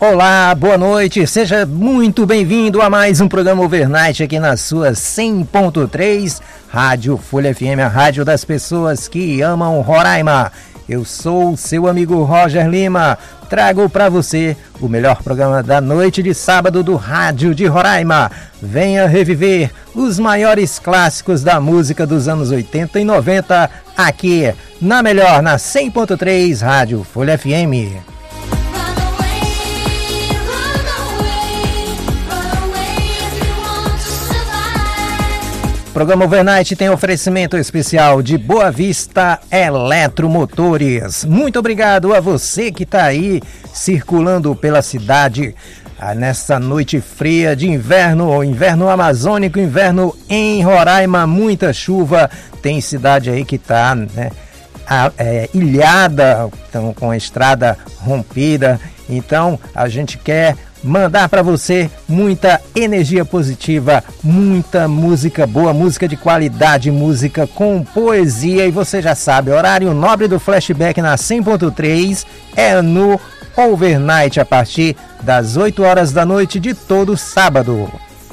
Olá, boa noite, seja muito bem-vindo a mais um programa Overnight aqui na sua 100.3 Rádio Folha FM, a rádio das pessoas que amam Roraima. Eu sou o seu amigo Roger Lima, trago para você o melhor programa da noite de sábado do Rádio de Roraima. Venha reviver os maiores clássicos da música dos anos 80 e 90 aqui na 100.3 Rádio Folha FM. O programa Overnight tem oferecimento especial de Boa Vista Eletromotores. Muito obrigado a você que está aí circulando pela cidade nessa noite fria de inverno, inverno amazônico, inverno em Roraima, muita chuva. Tem cidade aí que está ilhada, então, com a estrada rompida. Então a gente quer mandar para você muita energia positiva, muita música boa, música de qualidade, música com poesia. E você já sabe, horário nobre do Flashback na 100.3 é no Overnight a partir das 8 horas da noite de todo sábado.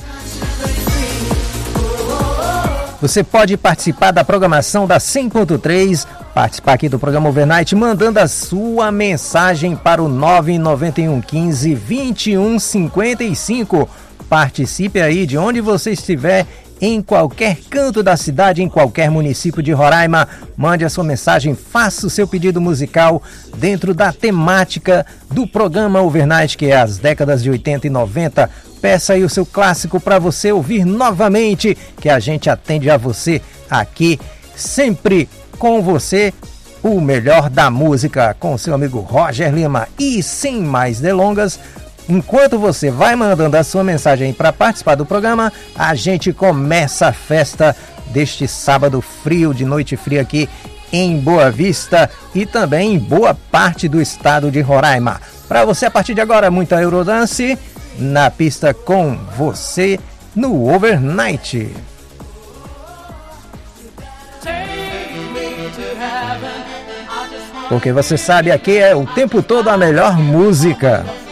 Você pode participar da programação da 100.3, participar aqui do programa Overnight, mandando a sua mensagem para o 991 15 21 55. Participe aí de onde você estiver, em qualquer canto da cidade, em qualquer município de Roraima. Mande a sua mensagem, faça o seu pedido musical dentro da temática do programa Overnight, que é as décadas de 80 e 90. Peça aí o seu clássico para você ouvir novamente, que a gente atende a você aqui, sempre com você, o melhor da música, com seu amigo Roger Lima. E sem mais delongas, enquanto você vai mandando a sua mensagem para participar do programa, a gente começa a festa deste sábado frio, de noite fria aqui em Boa Vista e também em boa parte do estado de Roraima. Para você, a partir de agora, muita Eurodance na pista com você no Overnight. Porque você sabe, aqui é o tempo todo a melhor música.